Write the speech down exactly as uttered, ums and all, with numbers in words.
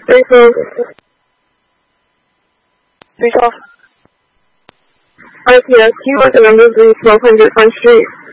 Three twelve. Three twelve. R P S, can you mark the number of twelve hundred Front Street?